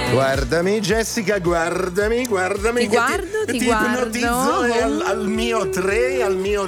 Guardami Jessica, guardami. Ti guardo. ipnotizzo al mio 3.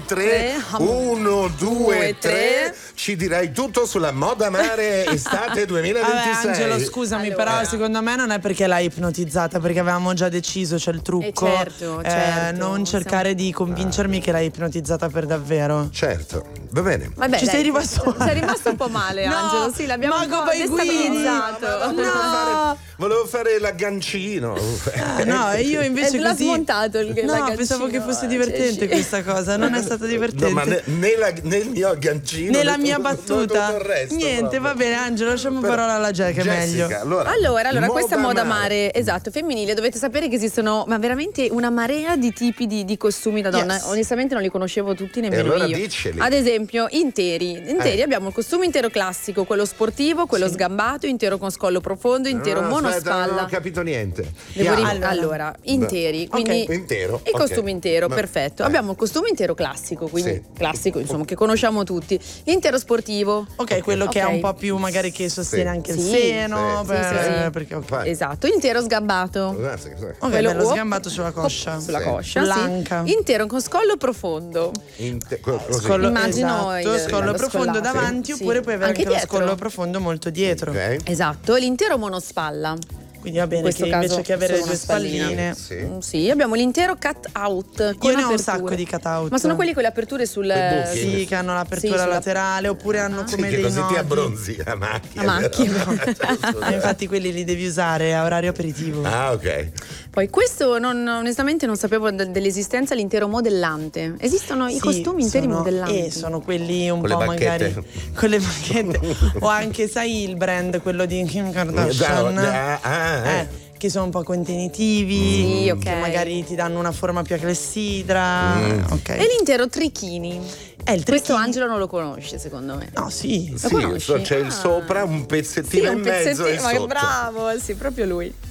1, 2, 3. Ci dirai tutto sulla moda mare estate 2026. Vabbè, Angelo, scusami, allora, però secondo me non è perché l'hai ipnotizzata, perché avevamo già deciso, c'è il trucco. Certo. Non cercare di convincermi che l'hai ipnotizzata per davvero. Certo, va bene. Vabbè, Ci sei rimasto sei rimasto un po' male, No, Angelo. Sì, l'abbiamo un Mago po' Baiguini. destabilizzato. Volevo fare l'aggancino. No, e io invece L'ha così. smontato il No, l'aggancino, pensavo che fosse divertente cioè, questa cosa, non è stato divertente. No, ma nel mio aggancino. Nella né mia tutto battuta. il resto, Niente, proprio. va bene, Angelo, lasciamo parola alla Jack, è meglio. Jessica, Allora, questa moda mare, esatto, femminile, dovete sapere che esistono ma veramente una marea di tipi di costumi da donna. Yes. Onestamente non li conoscevo tutti nemmeno allora io. dicceli. Ad esempio, interi abbiamo il costume intero classico, quello sportivo, quello sgambato, intero con scollo profondo, intero monospalla. Non ho capito niente. Allora, interi, quindi Intero. il costume intero, Ma- perfetto. Abbiamo il costume intero classico, quindi Sì. classico, insomma, che conosciamo tutti. L'intero sportivo. Ok, quello che Ok. ha un po' più magari che sostiene anche il Sì. seno. Sì, sì. Perché ok. Vai. Esatto, intero sgambato. Ok, Quello bello up, sgambato sulla coscia. Sulla Sì. coscia, Sull'anca. sì. Intero con scollo profondo. Così. Scollo, Immagino esatto, il- scollo lo profondo scollato. davanti, Sì. oppure puoi avere Anche anche lo dietro. scollo profondo molto dietro. Ok. Esatto, e l'intero monospalla. Quindi va bene In questo che invece caso che avere solo due una spallina. spalline. Sì. Sì, abbiamo l'intero cut out. Con Io ne ho un aperture. sacco di cut out. Ma sono quelli con le aperture sul. buchi. Sì, che hanno l'apertura Sì, sulla- laterale, oppure hanno Sì, come che dei così ti nodi. abbronzi a macchia. A macchia. Infatti quelli li devi usare a orario aperitivo. Ah, ok. Poi questo onestamente non sapevo dell'esistenza, l'intero modellante. Esistono i Sì, costumi interi sono- modellanti. sono quelli un Con le po' bacchette. magari con le bacchette. O anche, sai, il brand, quello di Kim Kardashian. Che sono un po' contenitivi, Sì, ok. che magari ti danno una forma più a clessidra. Ok. E l'intero trichini. Il Questo trichini. Angelo non lo conosce, secondo me. No, sì. Lo conosci? C'è il sopra, un Sì, pezzettino un in mezzo e pezzettino, ma che sotto. bravo, sì, proprio lui.